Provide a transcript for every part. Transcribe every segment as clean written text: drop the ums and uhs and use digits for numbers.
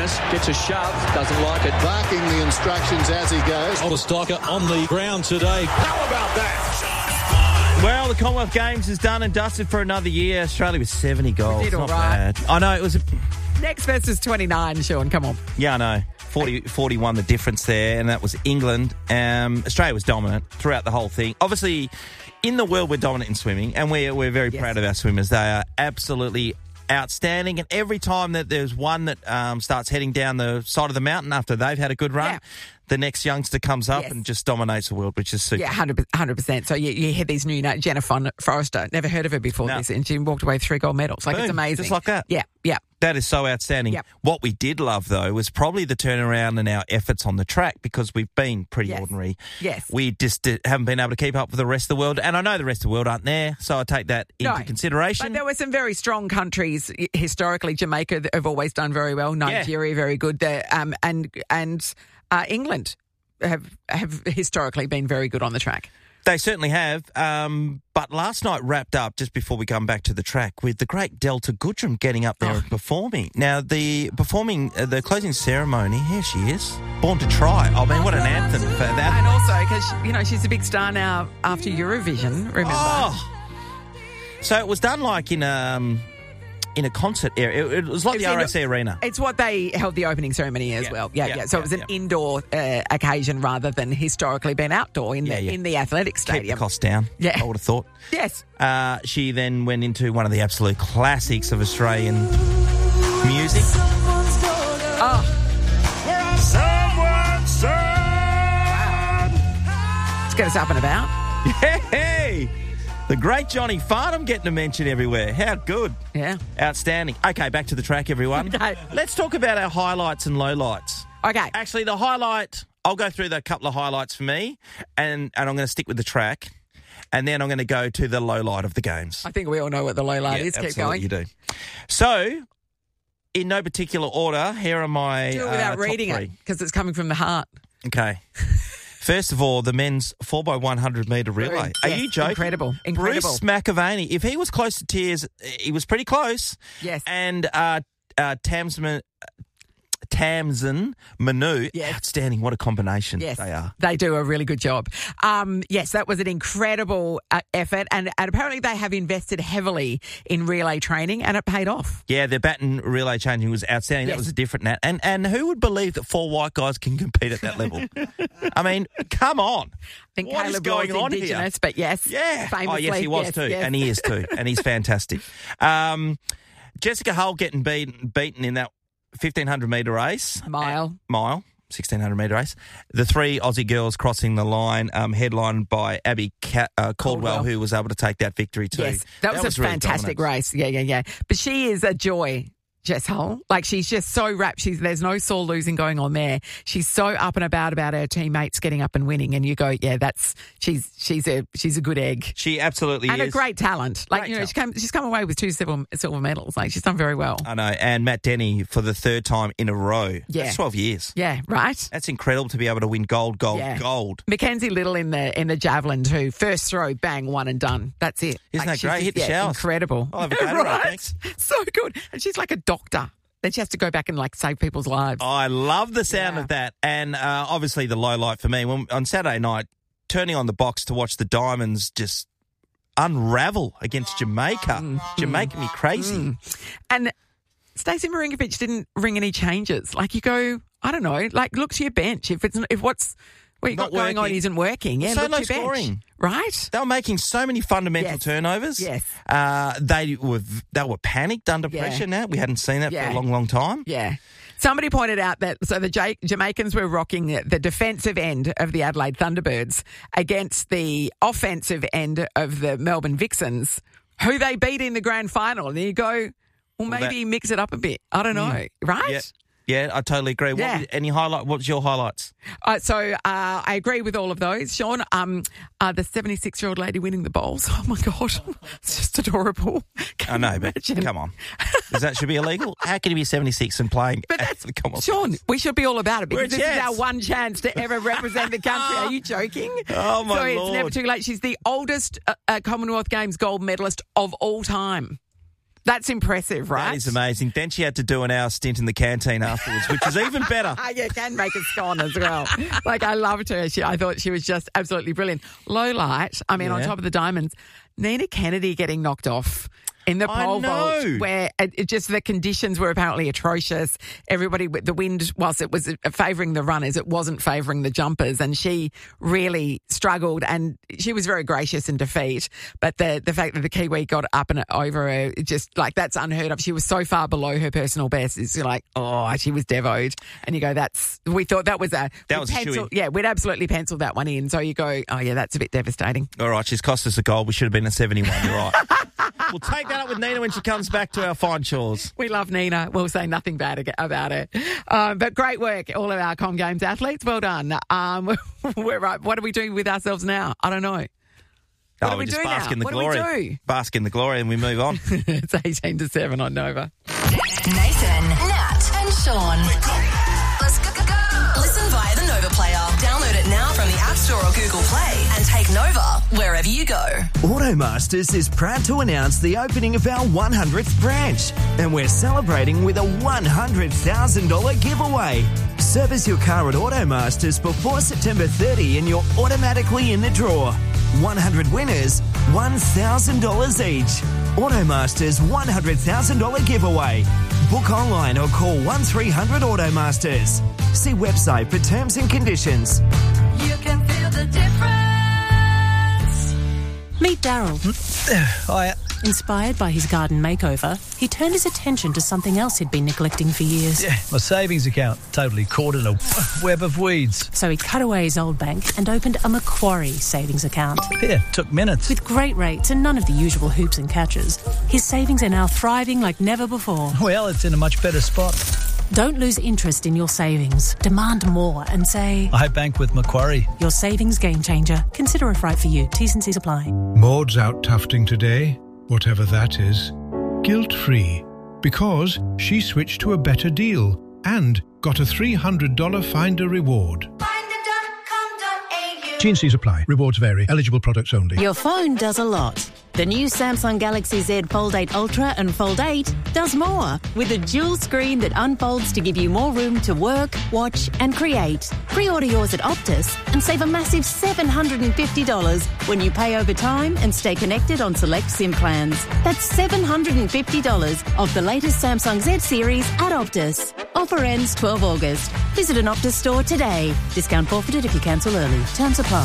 Dennis gets a shove, doesn't like it. Barking the instructions as he goes. Older Stocker on the ground today. How about that? Well, the Commonwealth Games is done and dusted for another year. Australia was 70 goals. We did all Not right. bad. I know, it was... Next best is 29, Sean. Come on. Yeah, I know. 41 the difference there, and that was England. Australia was dominant throughout the whole thing. Obviously, in the world, we're dominant in swimming, and we're very proud of our swimmers. They are absolutely outstanding, and every time that there's one that starts heading down the side of the mountain after they've had a good run, the next youngster comes up and just dominates the world, which is super. Yeah, 100%. So you hear these new names. Jenna Forrester, never heard of her before this, and she walked away with 3 gold medals. Like, Boom, it's amazing. just like that. Yeah. That is so outstanding. Yep. What we did love, though, was probably the turnaround in our efforts on the track, because we've been pretty ordinary. Yes. We just haven't been able to keep up with the rest of the world. And I know the rest of the world aren't there, so I take that into consideration. But there were some very strong countries historically. Jamaica have always done very well. Nigeria, very good. And England have historically been very good on the track. They certainly have. But last night wrapped up, just before we come back to the track, with the great Delta Goodrum getting up there and performing. Now, the closing ceremony, here she is, Born to Try. I mean, what an anthem for that. And also, because, she's a big star now after Eurovision, remember? Oh. So it was done like in a concert area. It was like the RAC Arena. It's what they held the opening ceremony as well. So it was an indoor occasion rather than historically being outdoor in the athletic stadium. Keep the cost down, I would have thought. Yes. She then went into one of the absolute classics of Australian music. Someone said. Let's get us up and about. Hey! The great Johnny Farnham getting a mention everywhere. How good. Yeah. Outstanding. Okay, back to the track, everyone. Okay. Let's talk about our highlights and lowlights. Okay. Actually, the highlight, I'll go through the couple of highlights for me, and I'm going to stick with the track, and then I'm going to go to the lowlight of the games. I think we all know what the lowlight is. Keep going. You do. So, in no particular order, here are my Do it without reading top 3. it, because it's coming from the heart. Okay. First of all, the men's 4x100 metre relay. Are you joking? Incredible. Bruce McAvaney, if he was close to tears, he was pretty close. Yes. And Tamsin Manu, outstanding. What a combination they are. They do a really good job. Yes, that was an incredible effort, and apparently they have invested heavily in relay training, and it paid off. Yeah, their baton relay changing was outstanding. That was a different nat. And who would believe that 4 white guys can compete at that level? I mean, come on. I think what Caleb is going was on Indigenous, here? but yes. Yeah. Famously, oh, yes, he was too. Yes. And he is too. And he's fantastic. Jessica Hull getting beaten in that 1,500 metre race. Mile. 1,600 metre race. The 3 Aussie girls crossing the line, headlined by Abby Caldwell, who was able to take that victory too. Yes, that was a really fantastic dominant. race. Yeah. But she is a joy, Jess Hull. Like, she's just so wrapped. There's no sore losing going on there. She's so up and about her teammates getting up and winning, and you go, she's a good egg. She absolutely and is. a great talent. Like, she's come away with 2 silver medals. Like, she's done very well. I know. And Matt Denny for the 3rd time in a row. Yeah. That's 12 years. Yeah, right. That's incredible to be able to win gold. Mackenzie Little in the javelin too. First throw, bang, one and done. That's it. Isn't that great? Hit the showers. Incredible. I'll have a Gatorade, thanks. So good. And she's like a doctor. Then she has to go back and save people's lives. I love the sound of that. And obviously the low light for me, on Saturday night, turning on the box to watch the Diamonds just unravel against Jamaica. Jamaica me crazy. And Stacey Marinkovic didn't ring any changes. Like, you go, I don't know, look to your bench. If what you got going on isn't working. Yeah, so look no to your bench. scoring. Right? They were making so many fundamental turnovers. Yes. They were panicked under pressure now. We hadn't seen that for a long, long time. Yeah. Somebody pointed out that the Jamaicans were rocking the defensive end of the Adelaide Thunderbirds against the offensive end of the Melbourne Vixens, who they beat in the grand final. And you go, well, maybe mix it up a bit. I don't know. Right? Yeah. Yeah, I totally agree. Yeah. What's your highlights? I agree with all of those, Sean. The 76-year-old lady winning the bowls. Oh, my God. It's just adorable. I know, but come on. That should be illegal? How can you be 76 and playing at the Commonwealth? Sean, we should be all about it, because this is our Jets. one chance to ever represent the country. Are you joking? Oh, my Lord. It's never too late. She's the oldest Commonwealth Games gold medalist of all time. That's impressive, right? That is amazing. Then she had to do an hour stint in the canteen afterwards, which is even better. You can make a scone as well. Like, I loved her. I thought she was just absolutely brilliant. Low light, on top of the diamonds, Nina Kennedy getting knocked off in the pole vault, where just the conditions were apparently atrocious. Everybody, the wind, whilst it was favouring the runners, it wasn't favouring the jumpers, and she really struggled. And she was very gracious in defeat, but the fact that the Kiwi got up and over her, just like, that's unheard of. She was so far below her personal best. It's like, she was devoed, and you go, we thought that was a pencil. Yeah, we'd absolutely penciled that one in. So you go, that's a bit devastating. All right, she's cost us a goal. We should have been at 71. You're right. We'll take that up with Nina when she comes back to our fine shores. We love Nina. We'll say nothing bad about her. But great work, all of our Com Games athletes. Well done. We're right. What are we doing with ourselves now? I don't know. What do we just bask in the glory. Bask in the glory, and we move on. It's 18-7 on Nova. Nathan, Nat, and Sean. Let's go. Listen via the Nova player. Download it now from the App Store or Google Play and take Nova wherever you go. Automasters is proud to announce the opening of our 100th branch, and we're celebrating with a $100,000 giveaway. Service your car at Automasters before September 30 and you're automatically in the draw. 100 winners, $1,000 each. Automasters $100,000 giveaway. Book online or call 1300 Automasters. See website for terms and conditions. You can feel the difference. Meet Daryl. Hiya. Inspired by his garden makeover, he turned his attention to something else he'd been neglecting for years. Yeah, my savings account, totally caught in a web of weeds. So he cut away his old bank and opened a Macquarie savings account. Yeah, took minutes. With great rates and none of the usual hoops and catches, his savings are now thriving like never before. Well, it's in a much better spot. Don't lose interest in your savings. Demand more and say, I bank with Macquarie. Your savings game changer. Consider if right for you. T's and C's apply. Maud's out tufting today, whatever that is, guilt-free, because she switched to a better deal and got a $300 Finder reward. T&Cs apply. Rewards vary. Eligible products only. Your phone does a lot. The new Samsung Galaxy Z Fold 8 Ultra and Fold 8 does more, with a dual screen that unfolds to give you more room to work, watch and create. Pre-order yours at Optus and save a massive $750 when you pay over time and stay connected on select SIM plans. That's $750 off the latest Samsung Z series at Optus. Offer ends 12 August. Visit an Optus store today. Discount forfeited if you cancel early. Terms apply.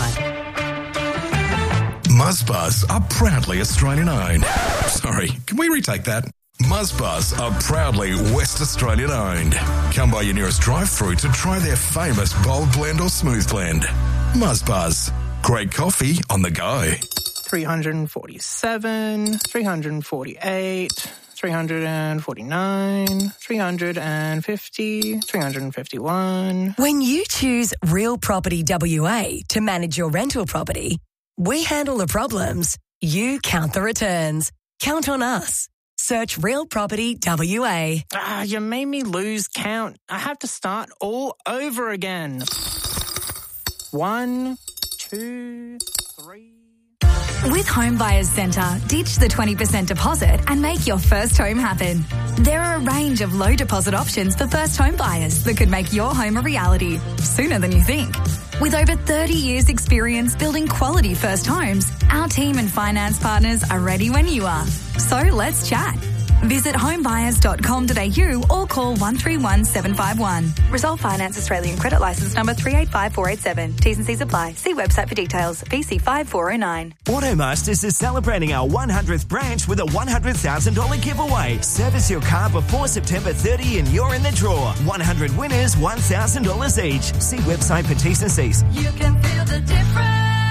Muzzbuzz are proudly Australian owned. Sorry, can we retake that? Muzzbuzz are proudly West Australian owned. Come by your nearest drive-through to try their famous bold blend or smooth blend. Muzzbuzz. Great coffee on the go. 347, 348, 349, 350, 351. When you choose Real Property WA to manage your rental property, we handle the problems, you count the returns. Count on us. Search Real Property WA. You made me lose count. I have to start all over again. 1, 2, 3... With Home Buyers Centre, ditch the 20% deposit and make your first home happen. There are a range of low deposit options for first home buyers that could make your home a reality sooner than you think. With over 30 years' experience building quality first homes, our team and finance partners are ready when you are. So let's chat. Visit homebuyers.com.au or call 131 751. Resolve Finance Australian Credit Licence number 385487. T's and C's apply. See website for details. VC 5409. Automasters is celebrating our 100th branch with a $100,000 giveaway. Service your car before September 30 and you're in the draw. 100 winners, $1,000 each. See website for T's and C's. You can feel the difference.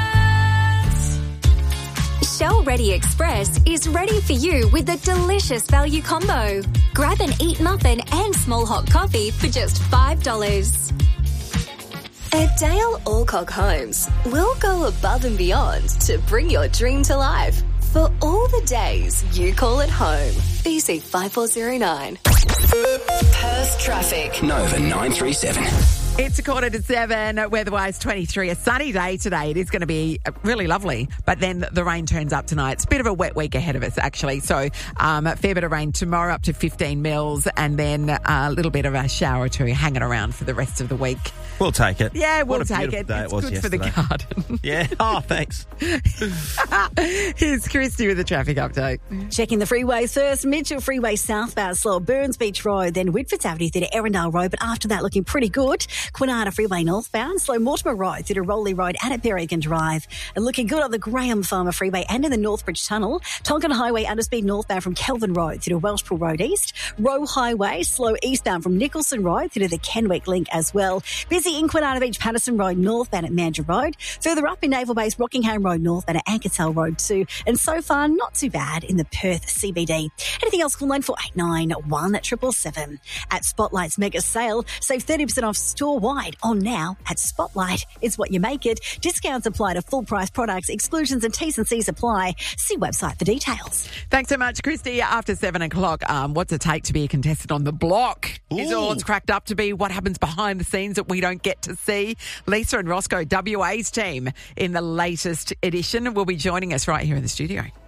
Shell Ready Express is ready for you with a delicious value combo. Grab an Eat Muffin and small hot coffee for just $5. At Dale Alcock Homes, we'll go above and beyond to bring your dream to life for all the days you call it home. BC 5409. Perth traffic. Nova 937. It's 6:45, weather-wise 23. A sunny day today. It is going to be really lovely, but then the rain turns up tonight. It's a bit of a wet week ahead of us, actually. So a fair bit of rain tomorrow, up to 15 mils, and then a little bit of a shower or two hanging around for the rest of the week. We'll take it. Yeah, we'll take It's it. It's was good for the garden. Yeah. Oh, thanks. Here's Christy with the traffic update. Checking the freeways first. Mitchell Freeway southbound slow. Burns Beach Road, then Whitfords Avenue through to Erindale Road, but after that looking pretty good. Quinata Freeway northbound, slow Mortimer Road through to Rowley Road and at Berrigan Drive. And looking good on the Graham Farmer Freeway and in the Northbridge Tunnel. Tonkin Highway underspeed northbound from Kelvin Road through to Welshpool Road East. Rowe Highway, slow eastbound from Nicholson Road through to the Kenwick Link as well. Busy in Quinata Beach, Patterson Road northbound at Mandurah Road. Further up in Naval Base, Rockingham Road northbound at Ankertel Road 2. And so far, not too bad in the Perth CBD. Anything else, call 9489 1777. At Spotlight's mega sale, save 30% off store-wide on now at Spotlight. It's what you make it. Discounts apply to full-price products. Exclusions and T's and C's apply. See website for details. Thanks so much, Christy. After 7 o'clock, what's it take to be a contestant on The Block? Is all it's cracked up to be. What happens behind the scenes that we don't get to see? Lisa and Roscoe, WA's team, in the latest edition, will be joining us right here in the studio.